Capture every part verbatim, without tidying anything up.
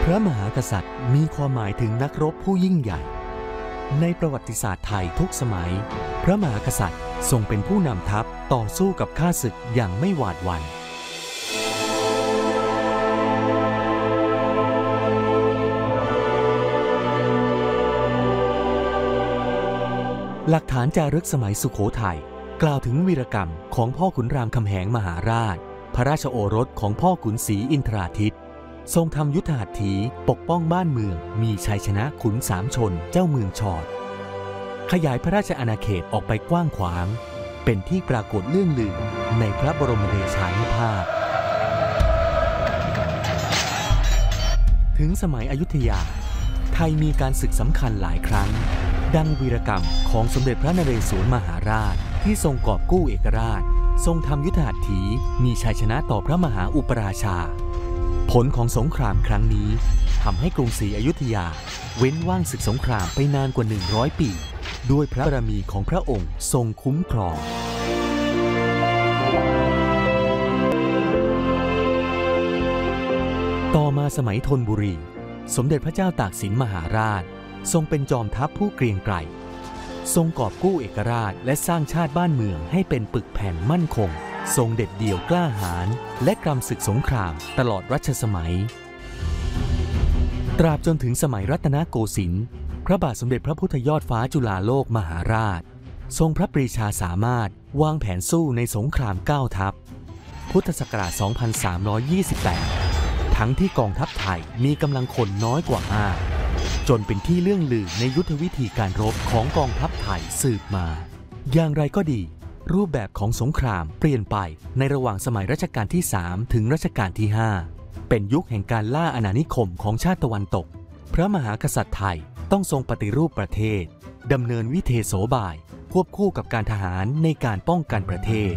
พระมหากษัตริย์มีความหมายถึงนักรบผู้ยิ่งใหญ่ในประวัติศาสตร์ไทยทุกสมัยพระมหากษัตริย์ทรงเป็นผู้นำทัพต่อสู้กับข้าศึกอย่างไม่หวาดหวั่นหลักฐานจารึกสมัยสุโขทัยกล่าวถึงวีรกรรมของพ่อขุนรามคำแหงมหาราชพระราชโอรสของพ่อขุนศรีอินทราทิตย์ทรงทำยุทธหัตถีปกป้องบ้านเมืองมีชัยชนะขุนสามชนเจ้าเมืองชอดขยายพระราชอาณาเขตออกไปกว้างขวางเป็นที่ปรากฏเรื่องลือในพระบรมเดชานุภาพถึงสมัยอยุธยาไทยมีการศึกสำคัญหลายครั้งดังวีรกรรมของสมเด็จพระนเรศวรมหาราชที่ทรงกอบกู้เอกราชทรงทำยุทธหัตถีมีชัยชนะต่อพระมหาอุปราชาผลของสงครามครั้งนี้ทำให้กรุงศรีอยุธยาเว้นว่างศึกสงครามไปนานกว่าหนึ่งร้อยปีด้วยพระบารมีของพระองค์ทรงคุ้มครองต่อมาสมัยธนบุรีสมเด็จพระเจ้าตากสินมหาราชทรงเป็นจอมทัพผู้เกรียงไกรทรงกอบกู้เอกราชและสร้างชาติบ้านเมืองให้เป็นปึกแผ่นมั่นคงทรงเด็ดเดี่ยวกล้าหาญและกำศึกสงครามตลอดรัชสมัยตราบจนถึงสมัยรัตนโกสินทร์พระบาทสมเด็จพระพุทธยอดฟ้าจุฬาโลกมหาราชทรงพระปรีชาสามารถวางแผนสู้ในสงครามเก้าทัพพุทธศักราช สองพันสามร้อยยี่สิบแปด ทั้งที่กองทัพไทยมีกำลังคนน้อยกว่ามากจนเป็นที่เลื่องลือในยุทธวิธีการรบของกองทัพไทยสืบมาอย่างไรก็ดีรูปแบบของสงครามเปลี่ยนไปในระหว่างสมัยรัชกาลที่สามถึงรัชกาลที่ห้าเป็นยุคแห่งการล่าอาณานิคมของชาติตะวันตกพระมหากษัตริย์ไทยต้องทรงปฏิรูปประเทศดำเนินวิเทโสบายควบคู่กับการทหารในการป้องกันประเทศ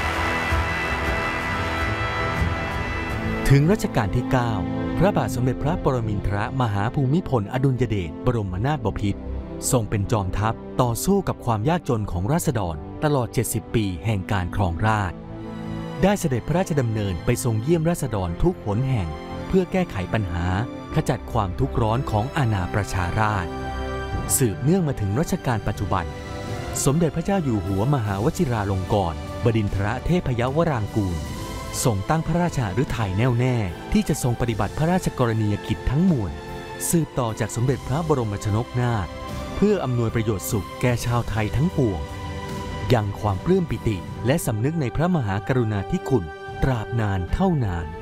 ถึงรัชกาลที่เก้าพระบาทสมเด็จพระปรมินทรมหาภูมิพลอดุลยเดชบรมนาถบพิตรทรงเป็นจอมทัพต่อสู้กับความยากจนของราษฎรตลอดเจ็ดสิบปีแห่งการครองราชย์ได้เสด็จพระราชดำเนินไปทรงเยี่ยมราษฎรทุกหนแห่งเพื่อแก้ไขปัญหาขจัดความทุกข์ร้อนของอาณาประชาราษฎร์สืบเนื่องมาถึงรัชกาลปัจจุบันสมเด็จพระเจ้าอยู่หัวมหาวชิราลงกรณ์บดินทรเทพยวรางกูลทรงตั้งพระราชฤทัยแน่วแน่ที่จะทรงปฏิบัติพระราชกรณียกิจทั้งมวลสืบต่อจากสมเด็จพระบรมชนกนาถเพื่ออำนวยประโยชน์สุขแก่ชาวไทยทั้งปวงยังความปลื้มปิติและสำนึกในพระมหากรุณาธิคุณตราบนานเท่านาน